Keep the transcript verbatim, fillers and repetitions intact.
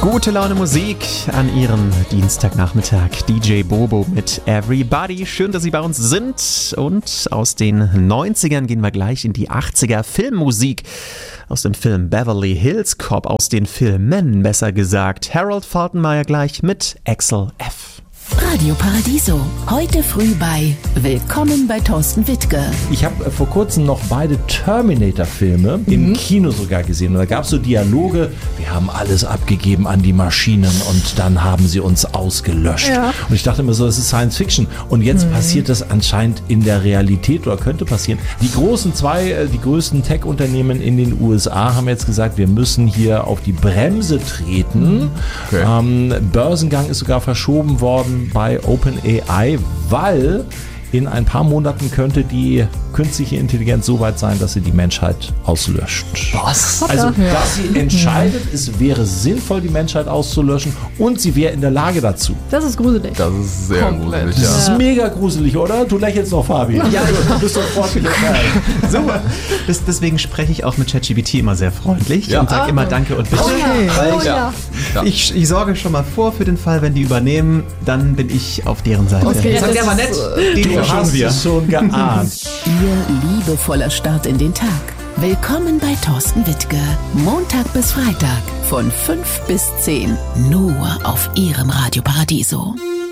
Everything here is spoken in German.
Gute Laune Musik an Ihrem Dienstagnachmittag. D J Bobo mit Everybody. Schön, dass Sie bei uns sind. Und aus den neunzigern gehen wir gleich in die achtziger. Filmmusik aus dem Film Beverly Hills Cop, aus den Filmen besser gesagt. Harold Faltermeyer gleich mit Axel F. Radio Paradiso. Heute früh bei Willkommen bei Thorsten Wittke. Ich habe vor kurzem noch beide Terminator-Filme mhm. im Kino sogar gesehen. Und da gab es so Dialoge, wir haben alles abgegeben an die Maschinen und dann haben sie uns ausgelöscht. Ja. Und ich dachte immer so, das ist Science Fiction. Und jetzt mhm. passiert das anscheinend in der Realität oder könnte passieren. Die großen zwei, die größten Tech-Unternehmen in den U S A haben jetzt gesagt, wir müssen hier auf die Bremse treten. Okay. Ähm, Börsengang ist sogar verschoben worden bei OpenAI, weil in ein paar Monaten könnte die künstliche Intelligenz so weit sein, dass sie die Menschheit auslöscht. Was? Also, dass sie entscheidet, es wäre sinnvoll, die Menschheit auszulöschen und sie wäre in der Lage dazu. Das ist gruselig. Das ist sehr Komplett. gruselig, ja. Das ist mega gruselig, oder? Du lächelst noch, Fabi. Ja, du bist sofort wieder geil. So, das, deswegen spreche ich auch mit ChatGPT immer sehr freundlich ja. und sage ah. immer Danke und Bitte. Okay. Weil Oh, ich, ja. Ja. Ich, ich sorge schon mal vor für den Fall, wenn die übernehmen, dann bin ich auf deren Seite. Okay, das das war nett. Den Du hast wir. es schon geahnt. Ihr liebevoller Start in den Tag. Willkommen bei Thorsten Wittke. Montag bis Freitag von fünf bis zehn. Nur auf Ihrem Radio Paradiso.